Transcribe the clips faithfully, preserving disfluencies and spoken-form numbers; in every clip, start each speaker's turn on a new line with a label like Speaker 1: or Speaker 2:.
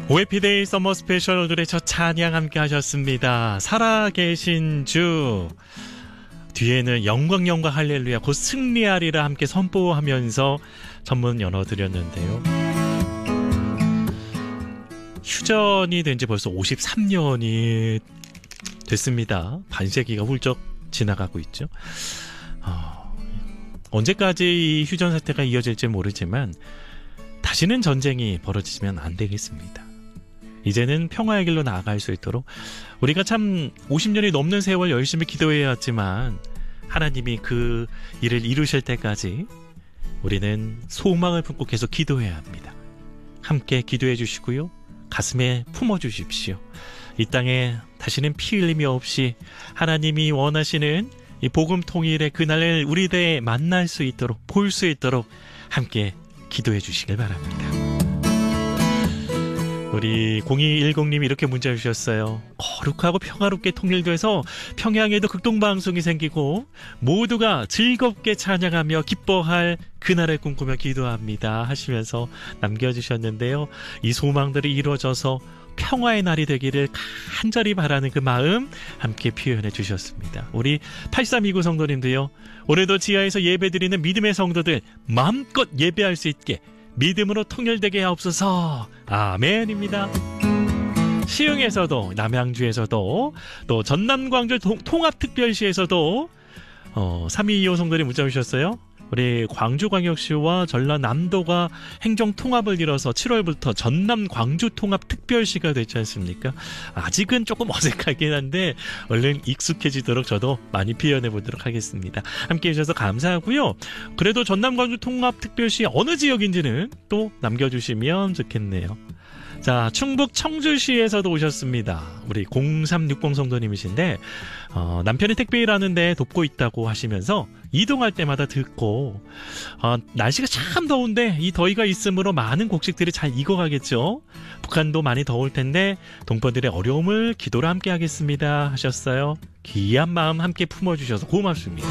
Speaker 1: 오해피데이 서머 스페셜 오늘의 첫 찬양 함께 하셨습니다. 살아계신 주, 뒤에는 영광 영광 할렐루야 곧 승리하리라 함께 선포하면서 전문 연어 드렸는데요. 휴전이 된 지 벌써 오십삼 년이 됐습니다. 반세기가 훌쩍 지나가고 있죠. 어, 언제까지 이 휴전 사태가 이어질지 모르지만 다시는 전쟁이 벌어지면 안 되겠습니다. 이제는 평화의 길로 나아갈 수 있도록 우리가 참 오십 년이 넘는 세월 열심히 기도해야 했지만 하나님이 그 일을 이루실 때까지 우리는 소망을 품고 계속 기도해야 합니다. 함께 기도해 주시고요. 가슴에 품어주십시오. 이 땅에 다시는 피 흘림이 없이 하나님이 원하시는 이 복음 통일의 그날을 우리들에 만날 수 있도록, 볼 수 있도록 함께 기도해 주시길 바랍니다. 우리 공이일공님이 이렇게 문자 주셨어요. 거룩하고 평화롭게 통일돼서 평양에도 극동방송이 생기고 모두가 즐겁게 찬양하며 기뻐할 그날을 꿈꾸며 기도합니다 하시면서 남겨주셨는데요. 이 소망들이 이루어져서 평화의 날이 되기를 간절히 바라는 그 마음 함께 표현해 주셨습니다. 우리 팔삼이구 성도님도요. 올해도 지하에서 예배드리는 믿음의 성도들 마음껏 예배할 수 있게 믿음으로 통일되게 하옵소서. 아멘입니다. 시흥에서도, 남양주에서도, 또 전남 광주 통합특별시에서도 어, 삼이이오 성도님 문자 주셨어요. 우리 광주광역시와 전라남도가 행정통합을 이뤄서 칠월부터 전남 광주통합특별시가 되지 않습니까? 아직은 조금 어색하긴 한데 얼른 익숙해지도록 저도 많이 표현해 보도록 하겠습니다. 함께 해주셔서 감사하고요. 그래도 전남 광주통합특별시 어느 지역인지는 또 남겨주시면 좋겠네요. 자, 충북 청주시에서도 오셨습니다. 우리 공삼육공 성도님이신데 어, 남편이 택배 일하는데 돕고 있다고 하시면서 이동할 때마다 듣고 어, 날씨가 참 더운데 이 더위가 있으므로 많은 곡식들이 잘 익어가겠죠. 북한도 많이 더울 텐데 동포들의 어려움을 기도로 함께 하겠습니다 하셨어요. 귀한 마음 함께 품어주셔서 고맙습니다.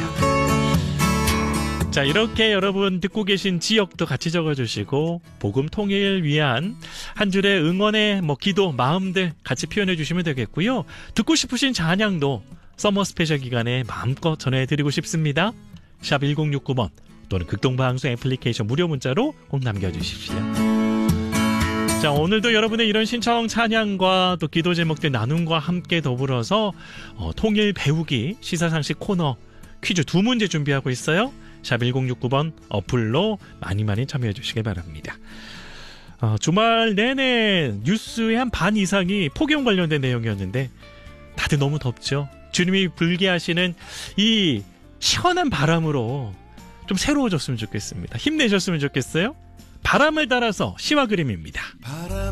Speaker 1: 자, 이렇게 여러분 듣고 계신 지역도 같이 적어주시고 복음 통일 위한 한 줄의 응원의 뭐 기도, 마음들 같이 표현해 주시면 되겠고요. 듣고 싶으신 찬양도 서머 스페셜 기간에 마음껏 전해드리고 싶습니다. 샵 일공육구 번 또는 극동방송 애플리케이션 무료 문자로 꼭 남겨주십시오. 자, 오늘도 여러분의 이런 신청 찬양과 또 기도 제목들 나눔과 함께 더불어서 어, 통일 배우기 시사상식 코너 퀴즈 두 문제 준비하고 있어요. 샵 일공육구 번 어플로 많이 많이 참여해 주시길 바랍니다. 어, 주말 내내 뉴스의 한 반 이상이 폭염 관련된 내용이었는데 다들 너무 덥죠. 주님이 불게 하시는 이 시원한 바람으로 좀 새로워졌으면 좋겠습니다. 힘내셨으면 좋겠어요. 바람을 따라서 시와 그림입니다. 바람.